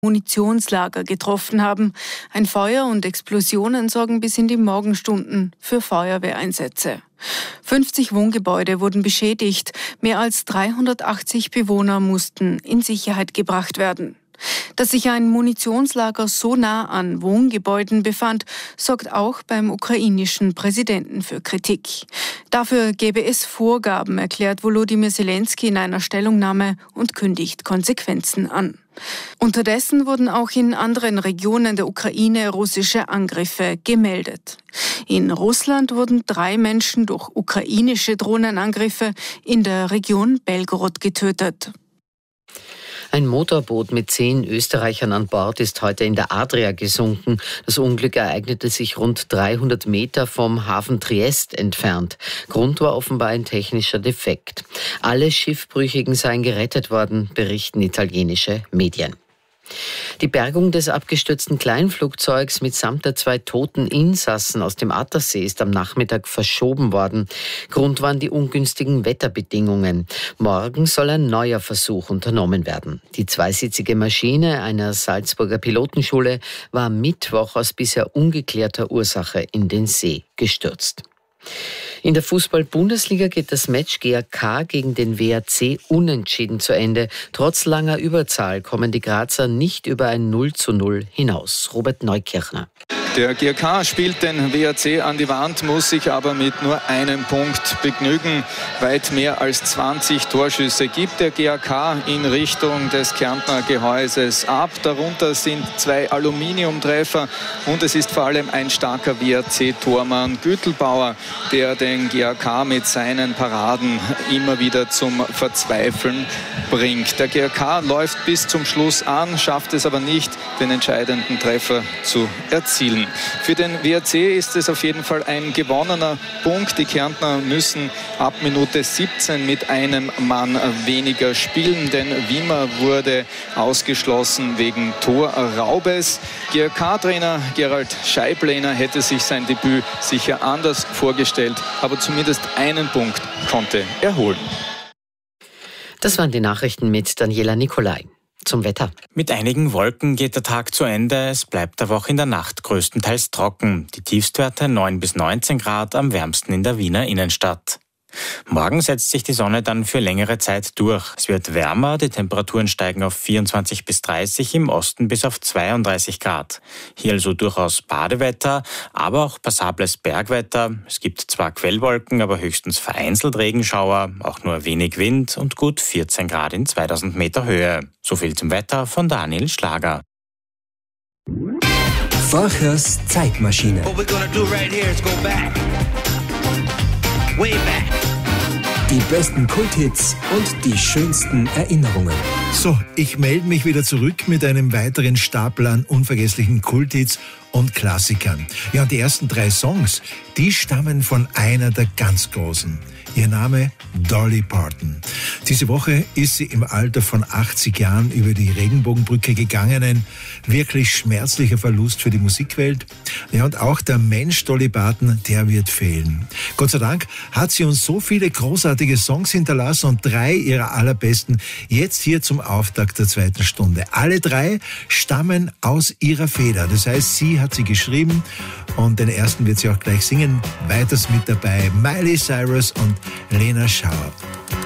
Munitionslager getroffen haben. Ein Feuer und Explosionen sorgen bis in die Morgenstunden für Feuerwehreinsätze. 50 Wohngebäude wurden beschädigt. Mehr als 380 Bewohner mussten in Sicherheit gebracht werden. Dass sich ein Munitionslager so nah an Wohngebäuden befand, sorgt auch beim ukrainischen Präsidenten für Kritik. Dafür gäbe es Vorgaben, erklärt Volodymyr Zelensky in einer Stellungnahme und kündigt Konsequenzen an. Unterdessen wurden auch in anderen Regionen der Ukraine russische Angriffe gemeldet. In Russland wurden 3 Menschen durch ukrainische Drohnenangriffe in der Region Belgorod getötet. Ein Motorboot mit 10 Österreichern an Bord ist heute in der Adria gesunken. Das Unglück ereignete sich rund 300 Meter vom Hafen Triest entfernt. Grund war offenbar ein technischer Defekt. Alle Schiffbrüchigen seien gerettet worden, berichten italienische Medien. Die Bergung des abgestürzten Kleinflugzeugs mitsamt der 2 toten Insassen aus dem Attersee ist am Nachmittag verschoben worden. Grund waren die ungünstigen Wetterbedingungen. Morgen soll ein neuer Versuch unternommen werden. Die zweisitzige Maschine einer Salzburger Pilotenschule war Mittwoch aus bisher ungeklärter Ursache in den See gestürzt. In der Fußball-Bundesliga geht das Match GAK gegen den WAC unentschieden zu Ende. Trotz langer Überzahl kommen die Grazer nicht über ein 0:0 hinaus. Robert Neukirchner. Der GAK spielt den WAC an die Wand, muss sich aber mit nur einem Punkt begnügen. Weit mehr als 20 Torschüsse gibt der GAK in Richtung des Kärntner Gehäuses ab. Darunter sind 2 Aluminiumtreffer und es ist vor allem ein starker WAC-Tormann Güttelbauer, der den GAK mit seinen Paraden immer wieder zum Verzweifeln bringt. Der GAK läuft bis zum Schluss an, schafft es aber nicht, den entscheidenden Treffer zu erzielen. Für den WAC ist es auf jeden Fall ein gewonnener Punkt. Die Kärntner müssen ab Minute 17 mit einem Mann weniger spielen, denn Wimmer wurde ausgeschlossen wegen Torraubes. GAK-Trainer Gerald Scheiblehner hätte sich sein Debüt sicher anders vorgestellt, aber zumindest einen Punkt konnte er holen. Das waren die Nachrichten mit Daniela Nicolai. Zum Wetter. Mit einigen Wolken geht der Tag zu Ende. Es bleibt aber auch in der Nacht größtenteils trocken. Die Tiefstwerte 9 bis 19 Grad, am wärmsten in der Wiener Innenstadt. Morgen setzt sich die Sonne dann für längere Zeit durch. Es wird wärmer, die Temperaturen steigen auf 24 bis 30, im Osten bis auf 32 Grad. Hier also durchaus Badewetter, aber auch passables Bergwetter. Es gibt zwar Quellwolken, aber höchstens vereinzelt Regenschauer, auch nur wenig Wind und gut 14 Grad in 2000 Meter Höhe. So viel zum Wetter von Daniel Schlager. Forchers Zeitmaschine. Die besten Kulthits und die schönsten Erinnerungen. So, ich melde mich wieder zurück mit einem weiteren Stapel an unvergesslichen Kulthits und Klassikern. Ja, und die ersten 3 Songs, die stammen von einer der ganz Großen. Ihr Name Dolly Parton. Diese Woche ist sie im Alter von 80 Jahren über die Regenbogenbrücke gegangen. Ein wirklich schmerzlicher Verlust für die Musikwelt. Ja, und auch der Mensch Dolly Parton, der wird fehlen. Gott sei Dank hat sie uns so viele großartige Songs hinterlassen und 3 ihrer allerbesten jetzt hier zum Auftakt der 2. Stunde. Alle 3 stammen aus ihrer Feder. Das heißt, sie hat sie geschrieben und den ersten wird sie auch gleich singen. Weiters mit dabei Miley Cyrus und Lena Schauer.